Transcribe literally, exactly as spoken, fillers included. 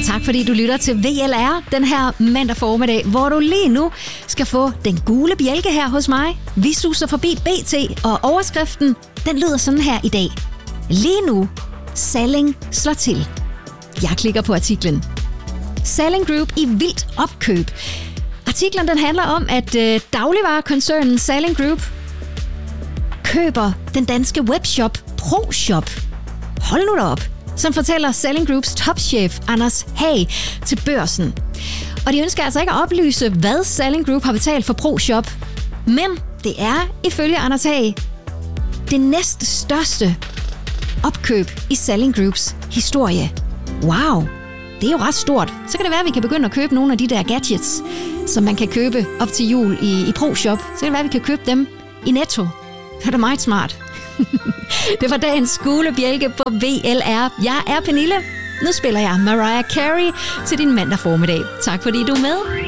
tak fordi du lytter til V L R den her mandag formiddag, hvor du lige nu skal få den gule bjælke her hos mig. Vi suser forbi B T, og overskriften, den lyder sådan her i dag. Lige nu, Salling slår til. Jeg klikker på artiklen. Salling Group i vildt opkøb. Artiklen den handler om, at øh, dagligvarekoncernen Salling Group køber den danske webshop ProShop. Hold nu da op. Som fortæller Salling Groups topchef Anders Hag til Børsen. Og de ønsker altså ikke at oplyse, hvad Salling Group har betalt for ProShop. Men det er, ifølge Anders Hag, det næste største opkøb i Salling Groups historie. Wow, det er jo ret stort. Så kan det være, at vi kan begynde at købe nogle af de der gadgets, som man kan købe op til jul i, i ProShop. Så kan det være, at vi kan købe dem i Netto. Det er da meget smart. Det var dagens gule bjælke på V L R. Jeg er Pernille. Nu spiller jeg Mariah Carey til din mandag formiddag. Tak fordi du er med.